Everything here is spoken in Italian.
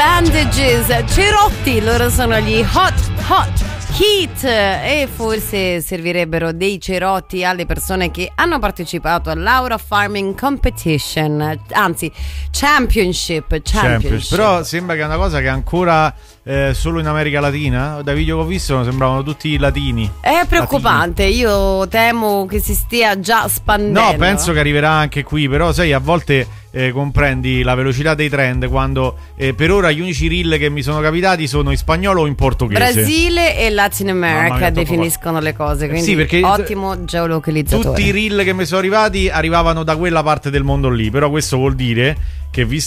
Bandages, Cerotti, loro sono gli Hot Heat e forse servirebbero dei cerotti alle persone che hanno partecipato all'Aura Farming Competition, anzi Championship. Però sembra che è una cosa che è ancora solo in America Latina. Dai video che ho visto sembravano tutti latini. È preoccupante, io temo che si stia già spandendo. No, penso che arriverà anche qui, però sai, a volte comprendi la velocità dei trend quando per ora gli unici reel che mi sono capitati sono in spagnolo o in portoghese. Brasile e Latin America definiscono le cose, quindi sì, perché ottimo geolocalizzatore. Tutti i reel che mi sono arrivati arrivavano da quella parte del mondo lì, però questo vuol dire che visto